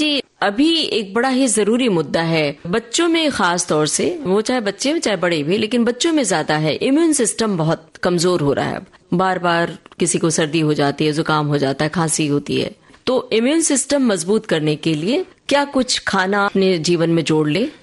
जी, अभी एक बड़ा ही जरूरी मुद्दा है बच्चों में, खास तौर से, वो चाहे बच्चे में चाहे बड़े भी, लेकिन बच्चों में ज्यादा है। इम्यून सिस्टम बहुत कमजोर हो रहा है। बार बार किसी को सर्दी हो जाती है, जुकाम हो जाता है, खांसी होती है। तो इम्यून सिस्टम मजबूत करने के लिए क्या कुछ खाना अपने जीवन में जोड़ ले?